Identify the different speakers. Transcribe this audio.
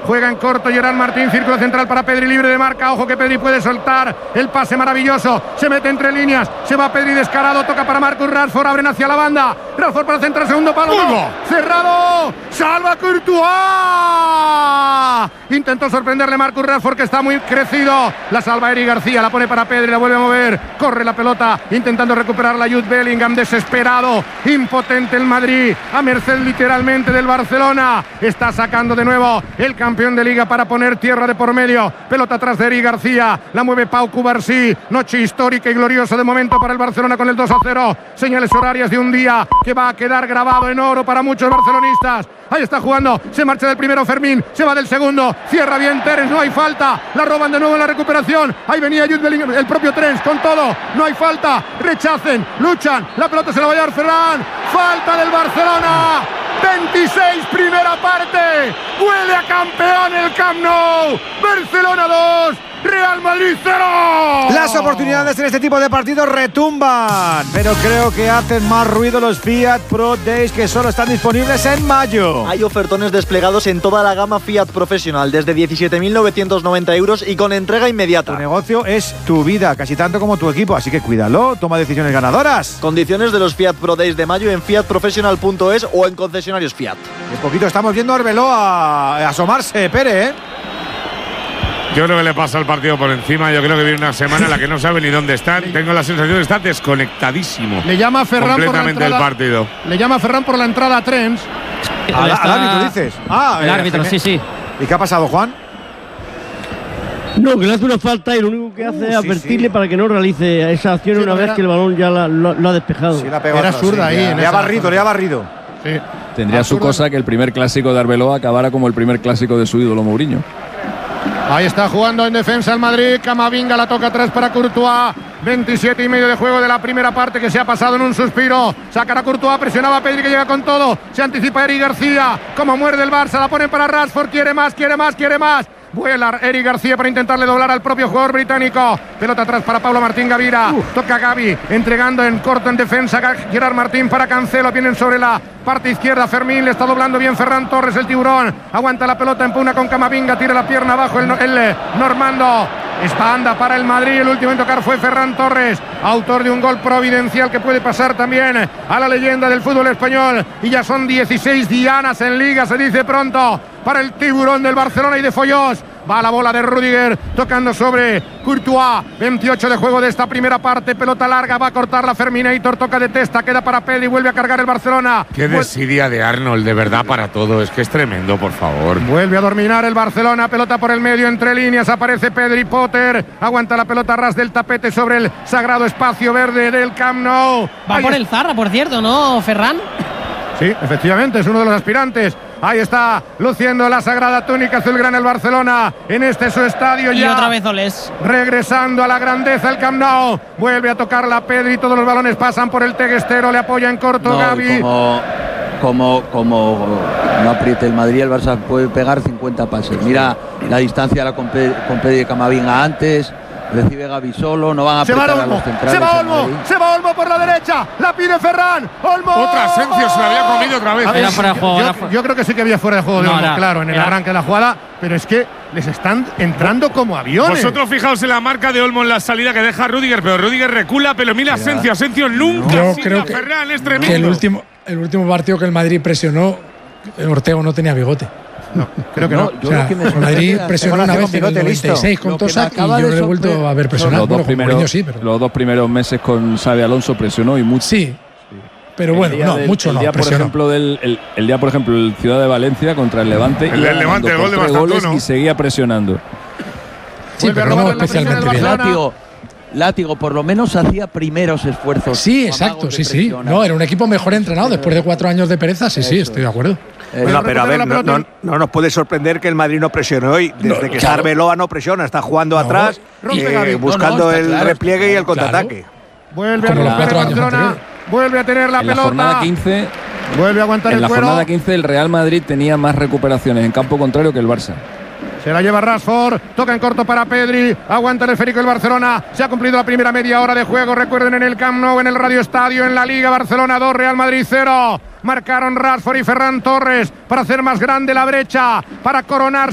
Speaker 1: juega en corto Gerard Martín, círculo central para Pedri, libre de marca, ojo que Pedri puede soltar el pase maravilloso, se mete entre líneas, se va Pedri descarado, toca para Marcus Rashford, abren hacia la banda, Rashford para centrar, segundo palo, cerrado, salva Courtois, intentó sorprenderle Marcus Rashford que está muy crecido, la salva Eric García, la pone para Pedri, la vuelve a mover, corre la pelota, intentando recuperarla Jude Bellingham, desesperado, impotente el Madrid, a merced literalmente del Barcelona, está sacando de nuevo el campeón de Liga para poner tierra de por medio, pelota atrás de Eric García, la mueve Pau Cubarsí, noche histórica y gloriosa de momento para el Barcelona con el 2-0, señales horarias de un día que va a quedar grabado en oro para muchos barcelonistas. Ahí está jugando, se marcha del primero Fermín, se va del segundo, cierra bien Terence, no hay falta, la roban de nuevo en la recuperación, ahí venía Jude Bellingham, el propio Terence con todo, no hay falta, rechacen, luchan, la pelota se la va a llevar Ferran, falta del Barcelona, 26 primera parte, huele a campeón el Camp Nou, Barcelona 2, Real Madrid 0.
Speaker 2: Las oportunidades en este tipo de partidos retumban, pero creo que hacen más ruido los Fiat Pro Days, que solo están disponibles en mayo.
Speaker 3: Hay ofertones desplegados en toda la gama Fiat Professional, desde 17.990 euros y con entrega inmediata.
Speaker 2: Tu negocio es tu vida, casi tanto como tu equipo, así que cuídalo, toma decisiones ganadoras.
Speaker 3: Condiciones de los Fiat Pro Days de mayo en fiatprofessional.es o en concesionarios Fiat.
Speaker 2: En poquito estamos viendo a Arbeloa a asomarse, Pere, ¿eh?
Speaker 4: Yo creo que le pasa el partido por encima. Yo creo que viene una semana en la que no sabe ni dónde está. Tengo la sensación de que está desconectadísimo.
Speaker 1: Le llama a Ferran
Speaker 4: completamente
Speaker 1: por la entrada,
Speaker 4: del partido.
Speaker 1: Le llama a Ferran por la entrada a Trens.
Speaker 2: Al árbitro dices.
Speaker 5: El árbitro, sí.
Speaker 2: ¿Y qué ha pasado, Juan?
Speaker 5: No, que le hace una falta y lo único que hace es advertirle para que no realice esa acción una vez que el balón ya lo ha despejado.
Speaker 2: Sí, la pegó
Speaker 1: Era
Speaker 2: atrás,
Speaker 1: zurda ahí.
Speaker 2: Le ha barrido.
Speaker 1: Sí.
Speaker 6: Tendría su cosa que el primer clásico de Arbeloa acabara como el primer clásico de su ídolo Mourinho.
Speaker 1: Ahí está jugando en defensa el Madrid. Camavinga la toca atrás para Courtois. 27 y medio de juego de la primera parte que se ha pasado en un suspiro. Sacará Courtois, presionaba a Pedri que llega con todo. Se anticipa Eric García. Como muerde el Barça, la ponen para Rashford. Quiere más. Vuela Eric García para intentarle doblar al propio jugador británico. Pelota atrás para Pablo Martín Gavira. Toca Gavi, entregando en corto en defensa. Gerard Martín para Cancelo. Vienen sobre la parte izquierda. Fermín le está doblando bien Ferran Torres, el tiburón. Aguanta la pelota, empuna con Camavinga. Tira la pierna abajo el Normando. Esta para el Madrid. El último en tocar fue Ferran Torres, autor de un gol providencial que puede pasar también a la leyenda del fútbol español. Y ya son 16 dianas en Liga, se dice pronto, para el tiburón del Barcelona y de Follós. Va la bola de Rüdiger tocando sobre Courtois. 28 de juego de esta primera parte. Pelota larga, va a cortar la Ferminator. Toca de testa, queda para Pedri. Vuelve a cargar el Barcelona.
Speaker 4: Qué desidia de Arnold, de verdad, para todo. Es que es tremendo, por favor.
Speaker 1: Vuelve a dominar el Barcelona. Pelota por el medio, entre líneas. Aparece Pedri. Potter aguanta la pelota a ras del tapete sobre el sagrado espacio verde del Camp Nou.
Speaker 7: Va por el Zarra, por cierto, ¿no, Ferran?
Speaker 1: Sí, efectivamente, es uno de los aspirantes. Ahí está, luciendo la sagrada túnica azulgrana el Barcelona en este su estadio
Speaker 7: y
Speaker 1: ya.
Speaker 7: Y otra vez Oles.
Speaker 1: Regresando a la grandeza el Camp Nou. Vuelve a tocar la Pedri, todos los balones pasan por el teguestero, le apoya en corto Gavi.
Speaker 8: Como no apriete el Madrid, el Barça puede pegar 50 pases. Mira la distancia con Pedri y Camavinga antes. Recibe Gavi solo, no van a apretar a los centrales.
Speaker 1: Se va Olmo por la derecha, la pide Ferran. Olmo.
Speaker 4: Otra Asensio se la había comido otra vez.
Speaker 7: Era fuera de juego.
Speaker 1: Yo creo que sí que había fuera de juego de Olmo, claro, en el arranque de la jugada, pero es que les están entrando como aviones.
Speaker 4: Vosotros fijaos en la marca de Olmo en la salida que deja Rüdiger, pero Rüdiger recula, pero mira Asensio nunca.
Speaker 9: Yo creo que
Speaker 4: Ferran es tremendo.
Speaker 9: Que el último partido que el Madrid presionó, Ortego no tenía bigote.
Speaker 1: No, creo que no.
Speaker 9: O sea, el Madrid presionó una vez en el 96 con Tosak y yo no le he vuelto a ver presionar.
Speaker 6: Los dos primeros meses con Xabi Alonso presionó y mucho.
Speaker 9: Sí, pero bueno, mucho no.
Speaker 6: Por ejemplo, el día, por ejemplo, el Ciudad de Valencia contra el Levante.
Speaker 4: El del Levante, el gol de Bastatuno.
Speaker 6: Y seguía presionando.
Speaker 9: Sí, pero no especialmente bien.
Speaker 8: Látigo, por lo menos hacía primeros esfuerzos.
Speaker 9: Sí, exacto, sí. No, era un equipo mejor entrenado después de 4 años de pereza. Sí, estoy de acuerdo.
Speaker 2: Bueno, pero a ver, no nos puede sorprender que el Madrid no presione hoy. Desde que Arbeloa no presiona, está jugando atrás, buscando el repliegue y el contraataque.
Speaker 1: Vuelve a romper el Barcelona, vuelve a tener la pelota.
Speaker 6: En la jornada 15,
Speaker 1: vuelve a aguantar el cuero.
Speaker 6: En la jornada 15 el Real Madrid tenía más recuperaciones en campo contrario que el Barça.
Speaker 1: Se la lleva Rashford, toca en corto para Pedri, aguanta el esférico el Barcelona, se ha cumplido la primera media hora de juego, recuerden en el Camp Nou, en el Radio Estadio, en la Liga, Barcelona 2, Real Madrid 0. Marcaron Rashford y Ferran Torres para hacer más grande la brecha, para coronarse